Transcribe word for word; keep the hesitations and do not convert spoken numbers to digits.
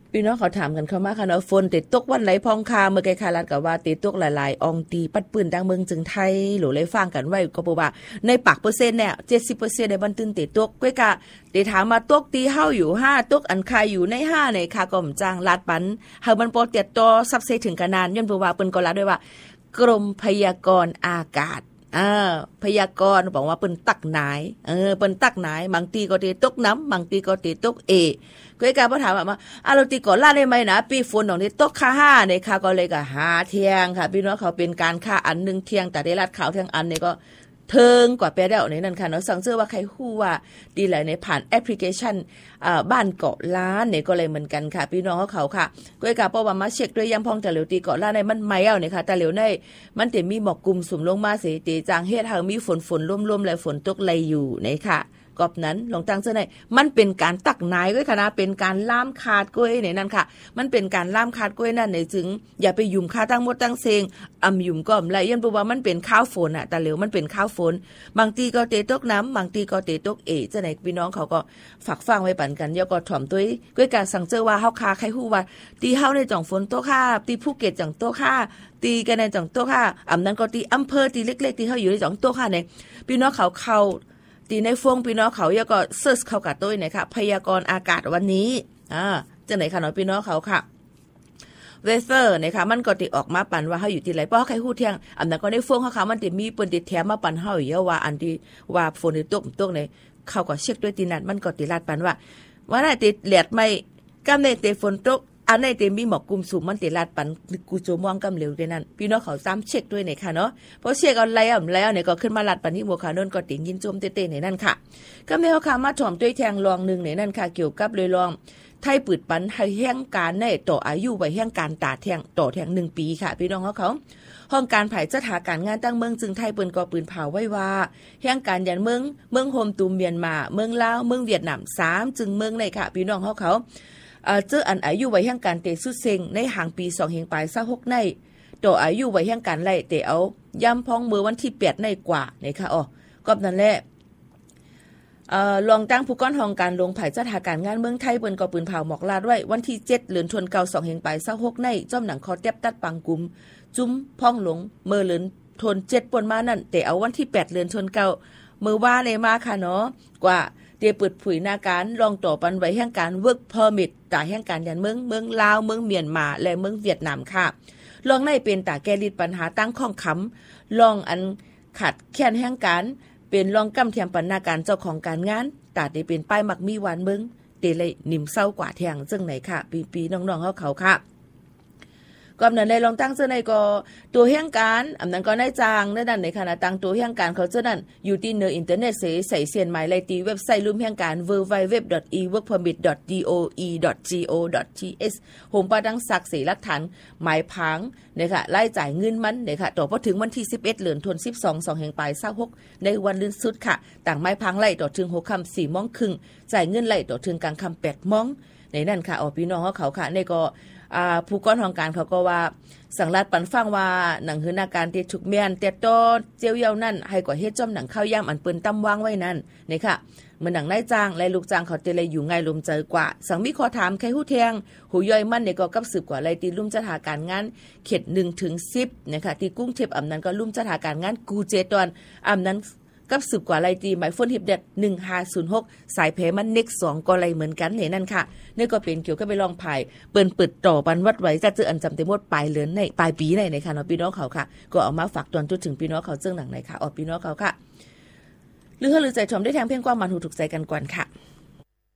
พี่น้องเขาถามกันเข้ามาค่ะเนาะฝนติดตกวันไหลพองคาเมื่อไกลคารัดก็ว่าติดตกหลายๆอองตีปัดปืนดังเมืองจึงไทยหรือเลยฟังกันไว้ก็บอกว่าในปากเปอร์เซ็นต์เนี่ย เจ็ดสิบเปอร์เซ็นต์ ในบันตึนติดตกก้อยกะได้ถามมาตกตีเฮาอยู่ห้าตกอันคายอยู่ในห้าในค่ะก็มจ้างลาดปันเฮามันบ่เตียดต่อซับเซถึงขนาดย้อนบ่ว่าเปิ้นก็ลาด้วยว่ากรมพยากรณ์อากาศอ่าพยากรณ์บอกว่าเปิ้นตักหนายเออเปิ้นตักหนายบางทีก็ติตกน้ำบางทีก็ติตกเอก้อยกะบ่ถามว่าอ่ะเราติก่อนลาได้มั้ยนะปีฝนของนี้ตกค่าห้าในค่ะก็เลยก็หาเที่ยงค่ะพี่น้องเขาเป็นการค่าอันนึงเที่ยงแต่ได้ลาดขาวเที่ยงอันนี่ก็เทิงกว่าแปลได้ในนั้นค่ะเนาะสังเจอว่าใครฮู้ว่าดีหลายในผ่านแอปพลิเคชันอ่าบ้านเกาะล้านเนี่ยก็เลยเหมือนกันค่ะพี่น้องเขาเขาค่ะก้อยกะเพราะว่ามาเช็คด้วยยามพองแต่เหลียวตีเกาะล้านในมันไหมเอาเนี่ยค่ะแต่เหลียวในมันจะมีหมอกกลุ่มสุ่มลงมาสิตีจางเฮ็ดให้มีฝนฝนร่วมๆและฝนตกไหลอยู่ในค่ะกอบนั้นลองตั้งเสื้อในมันเป็นการตักนายก้อยค่ะนะเป็นการล่ามขาดก้อยในนั้นค่ะมันเป็นการล่ามขาดก้อยนั่นในจึงอย่าไปยุ่มค่าตั้งหมดตั้งเซงอ่ำยุ่มก็อำไรยันเพราะว่ามันเป็นข้าวฝนอ่ะแต่เหลียวมันเป็นข้าวฝนบางทีก็เตตกน้ำบางทีก็เตตกเอเจ้าไหนพี่น้องเขาก็ฝากฟังไว้ปั่นกันยาก็ถ่อมตัวก้อยการสั่งเจอว่าเฮาคาใครฮู้ว่าตีเฮาในจ่องฝนโตค่ะตีภูเก็ตจ่องโตค่ะตีกันในจ่องโตค่ะอำนั้นก็ตีอำเภอตีเล็กๆที่เฮาอยู่ในจ่องโตค่ะเนี่ยพี่น้องเขาเข้าตีในฟงพี่น้องเขายาก็เซิร์ชเข้ากับตัวเนี่ยค่ะพยากรณ์อากาศวันนี้อ่าจังไหนค่ะน้องพี่น้องเขาค่ะเวเซอร์นะคะมันก็ติออกมาปั่นว่าเฮาอยู่ที่ไหนเพราะใครฮู้เที่ยงอันนั้นก็ได้ฟงเขาค่ะมันติมีเปิ้นติแถมมาปั่นเฮาอยู่ว่าอันที่ว่าฝนตกตกเนี่ยเขาก็เช็คด้วยตีนั้นมันก็ติลาดปั่นว่าว่าได้ติแหลดไม่กำในเตฝนตกอันในเต็มมีหมอกกลุ่มสูงมันติลาดปันกูโจม่วงกำเหลวด้วยนั่นพี่น้องเขาซ้ำเช็คด้วยเนี่ยค่ะเนาะเพราะเช็คเอาแล้วแล้วเนี่ยก็ขึ้นมาลาดปันที่หัวขาโน่นก็ติงยินโจมเต้ๆในนั่นค่ะกำในเขาค่ะมาถ่อมด้วยแทงรองนึงในนั่นค่ะเกี่ยวกับเลยรองไทยปืดปันให้แห่งการในต่ออายุไว้แห่งการตาแทงต่อแทงหนึ่งปีค่ะพี่น้องเขาเขาห้องการผ่ายจัดหาการงานตั้งเมืองจึงไทยปืนก่อปืนเผาไว้ว่าแห่งการยันเมืองเมืองโฮมตูมเมียนมาเมืองลาวเมืองเวียดนามสามจึงเมืองในค่ะพี่น้องเขาเขาเอ่อเจออันอายุไว้แห่งการเตสุดเซ็งในห่างปีสองเฮงปลายยี่สิบหกในต่ออายุไว้แห่งการไล่เตเอาย่ำพ้องมือวันที่แปดในกว่าในค่ะอ๋อก็นั่นแหละเอ่อรองตั้งผู้ก้อนห้องการลงไผ่จัดหาการงานเมืองไทยเปิ้นก่อปืนเผาหมอกลาดไว้วันที่เจ็ดเดือนธันวาคมสองเฮงปลายยี่สิบหกในจ้อมหนังคอเต็บตัดปังกุมจุ้มพ้องหลงเมื่อเดือนธันวาคมเจ็ดป่นมานั่นแต่เอาวันที่แปดเดือนธันวาคมมื้อว่าในมาค่ะเนาะกว่าเตเปิดผุยนาการรองต่อปันไว้แห่งการ work permit ตาแห่งการยันเมืองเมืองลาวเมืองเมียนมาและเมืองเวียดนามค่ะลองในเป็นตาแก้ลิดปัญหาตั้งข้องค้ำลองอันขัดแค้นแห่งการเป็นรองกำเทียมปัญหาการเจ้าของการงานตาได้เป็นป้ายมักมีหวานเมืองเตเลยนิ่มเศร้ากว่าแทงจังไหนค่ะปีๆน้องๆเขาเขาค่ะกำนันได้ลองตั้งเสื้อในก็ตัวเฮียงการอำนั้นก็ได้จางในด้านในขณะตั้งตัวเฮียงการเขาเจ้านั่นอยู่ที่เนออินเทอร์เน็ตเสใส่เสียนหมายเลขที่เว็บไซต์ลุ่มเฮียงการ ดับเบิลยู ดับเบิลยู ดับเบิลยู ดอท อี เวิร์ก เพอร์มิท ดอท ดี โอ อี ดอท จี โอ ดอท ที เอส โฮมปาดังศักดิ์ศรีหลักฐานหมายพังเนี่ยค่ะรายจ่ายเงินมันเนี่ยค่ะต่อพอถึงวันที่สิบเอ็ดเดือนธันวาคมสิบสอง สองแห่งปลายยี่สิบหกในวันลื่นสุดค่ะต่างหมายพังไล่ต่อถึงหกค่ำสี่โมงครึ่งจ่ายเงินไล่ต่อถึงกลางค่ำแปดโมงในนั่นค่ะอ๋อพี่น้องเขาค่ะในก็อ่าผู้ก้อนของการเขาก็ว่าสังรัดปันฟังว่าหนังหืนาการที่ถูกเมียนเตโตเจียวเยานั่นให้ก่อเฮ็ดจ้อมหนังข้าวย่ำอันเปิ้นตั้มวางไว้นั่นนี่ค่ะเหมือนหนังนายจ้างและลูกจ้างเขาเตเลยอยู่ง่ายลมใจกว่าสังมีขอถามใครฮู้แทงหูย่อยมั่นเนี่ยก็กับสืบกว่าไรตีลุ่มจัดหาการงานเขตหนึ่งถึงสิบนะคะที่กุ้งเทพอำนั้นก็ลุ่มจัดหาการงานกูเจตอนอำนั้นกับสืบกว่าไรตีหมายฝนหิบเด็ดหนึ่งห้าศูนย์หกสายเพมันเน็กสองก็ไรเหมือนกันเนี่ยนั่นค่ะนี่ก็เป็นเกี่ยวกับไปลองภายเปิ้นเปิดต่อบันวัดไว้จะเจออันจำเต็มหมดปลายเดือนในปลายปีในนะคะเนาะพี่น้องเขาค่ะก็เอามาฝากตอนจนถึงพี่น้องเขาเจ้าหนังไหนค่ะออกพี่น้องเขาค่ะหรือหรือใจชมได้แทงเพียงความมันหูถูกใจกันก่อนค่ะ